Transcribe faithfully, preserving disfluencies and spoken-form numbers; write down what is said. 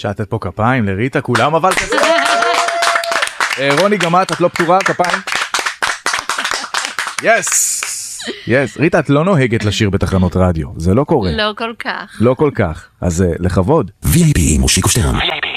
אפשר לתת פה כפיים לריטה, כולם אבל כזה. רוני, גם את, את לא פתורה, כפיים. יס! יס, ריטה, את לא נוהגת לשיר בתחנות רדיו, זה לא קורה. לא כל כך. לא כל כך, אז לכבוד. וי איי פי עם מושיקו שטרן.